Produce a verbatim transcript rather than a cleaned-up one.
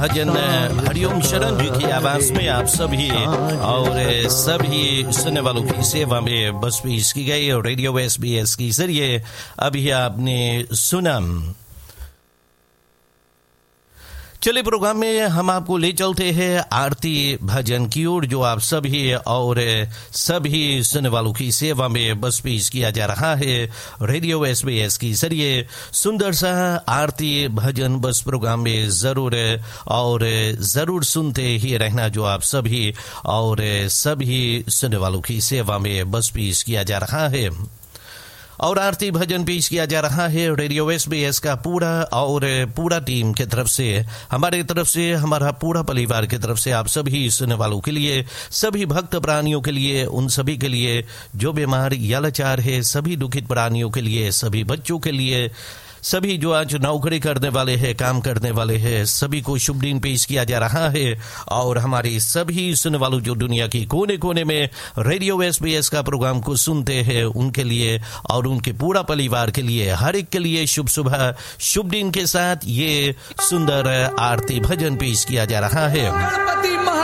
भजन हरिओम शरण जी की आवाज में आप सभी और सभी सुनने वालों की सेवा में बस पेश की गई रेडियो एस बी एस के जरिए अभी आपने सुना। चलिए प्रोग्राम में हम आपको ले चलते हैं आरती भजन की ओर, जो आप सभी और सभी सुनने वालों की सेवा में बस पेश किया जा रहा है रेडियो एस बी एस के जरिए। सुंदर सा आरती भजन बस प्रोग्राम में जरूर और जरूर सुनते ही रहना, जो आप सभी और सभी सुनने वालों की सेवा में बस पेश किया जा रहा है। और आरती भजन पेश किया जा रहा है रेडियो एस बी एस का पूरा और पूरा टीम की तरफ से, हमारे तरफ से, हमारा पूरा परिवार की तरफ से आप सभी सुनने वालों के लिए, सभी भक्त प्राणियों के लिए, उन सभी के लिए जो बीमार या लाचार है, सभी दुखित प्राणियों के लिए, सभी बच्चों के लिए, सभी जो आज नौकरी करने वाले हैं, काम करने वाले हैं, सभी को शुभ दिन पेश किया जा रहा है। और हमारे सभी सुनने वालों जो दुनिया की कोने कोने में रेडियो एस बी एस का प्रोग्राम को सुनते हैं, उनके लिए और उनके पूरा परिवार के लिए, हर एक के लिए शुभ सुबह, शुभ दिन के साथ ये सुंदर आरती भजन पेश किया जा रहा है।